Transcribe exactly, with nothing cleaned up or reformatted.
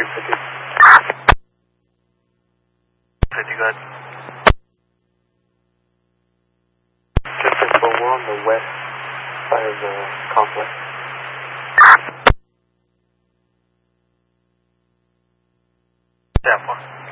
fifty. fifty, go ahead. Just info, we're on the west side of the complex. That one.